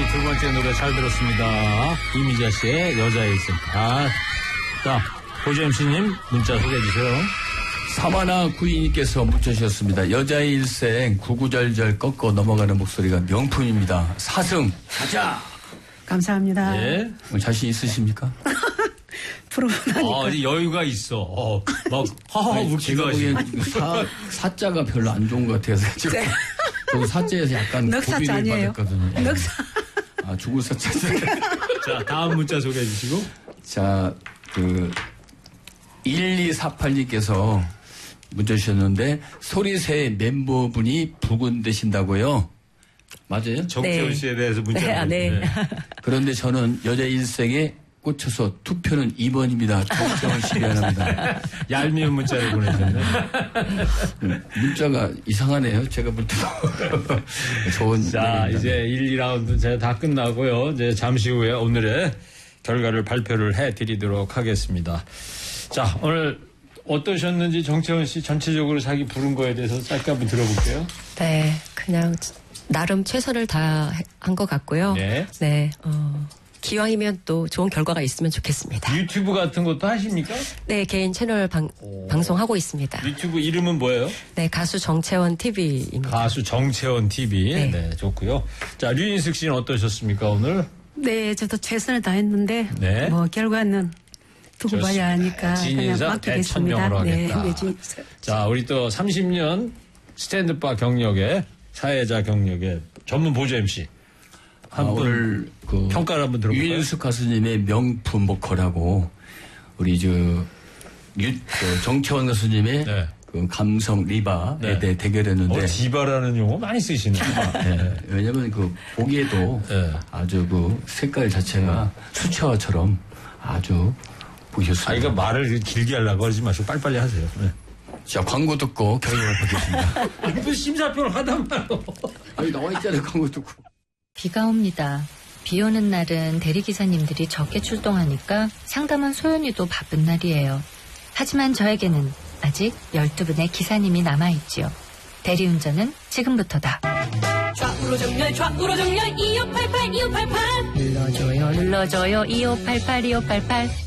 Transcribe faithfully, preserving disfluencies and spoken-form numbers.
두 번째 노래 잘 들었습니다. 이미자 씨의 여자일생. 아, 자, 고조 엠씨님 문자 소개해 주세요. 사마나 구이님께서 문자 주셨습니다. 여자의 일생 구구절절 꺾어 넘어가는 목소리가 명품입니다. 사승 가자. 감사합니다. 예. 자신 있으십니까? 프로그램 아, 이제 여유가 있어. 어, 막 하하 웃기도 하시고. 사, 사자가 별로 안 좋은 것 같아서 지금 네. 저 사자에서 약간 넉사자 고비를 아니에요? 받았거든요. 넉사. 아, 죽을 사자. 자, 다음 문자 소개해 주시고. 자, 그 일이사팔님께서 문자 주셨는데 소리새 멤버분이 부군 되신다고요? 맞아요? 정채원 네. 씨에 대해서 문자. 네, 아, 네. 그런데 저는 여자 일생에 꽂혀서 투표는 이 번입니다. 정채원 씨 미안합니다. 얄미운 문자를 보내셨네. 문자가 이상하네요. 제가 볼 때도. 좋은. 자, 내용입니다. 이제 일, 이 라운드 제가 다 끝나고요. 이제 잠시 후에 오늘의 결과를 발표를 해 드리도록 하겠습니다. 자, 오늘 어떠셨는지 정채원 씨 전체적으로 자기 부른 거에 대해서 짧게 한번 들어볼게요. 네, 그냥 나름 최선을 다 한 것 같고요. 네. 네, 어, 기왕이면 또 좋은 결과가 있으면 좋겠습니다. 유튜브 같은 것도 하십니까? 네, 개인 채널 방, 방송하고 있습니다. 유튜브 이름은 뭐예요? 네, 가수 정채원 티비입니다. 가수 정채원 티비. 네, 네. 좋고요. 자, 류인숙 씨는 어떠셨습니까, 오늘? 네, 저도 최선을 다했는데 네. 뭐 결과는 두고 봐야 하니까 그냥 진인사 맡기겠습니다. 대천명으로 네, 하겠다. 네, 진인사. 자, 우리 또 삼십 년 스탠드바 경력에 사회자 경력에 전문 보조 엠씨 아, 한 분 오늘 그 평가를 한번 들어볼까요? 유인숙 가수님의 명품 보컬하고 우리 저 유, 그 정채원 가수님의 네. 그 감성 리바에 네. 대해 대결했는데 어, 디바라는 용어 많이 쓰시네. 네, 왜냐면 그 보기에도 네. 아주 그 색깔 자체가 수채화처럼 아주 보셨습니다. 아, 이거 말을 길게 하려고 하지 마시고 빨리빨리 하세요. 네. 자, 광고 듣고 결과를 보겠습니다. 아니, 또 심사평을 하단 말이요. 아니, 나와 있잖아요, 광고 듣고. 비가 옵니다. 비 오는 날은 대리기사님들이 적게 출동하니까 상담원 소연이도 바쁜 날이에요. 하지만 저에게는 아직 열두 분의 기사님이 남아있지요. 대리운전은 지금부터다. 좌우로 정렬 좌우로 정렬 이오팔팔 이오팔팔 눌러줘요 눌러줘요 이오팔팔 이오팔팔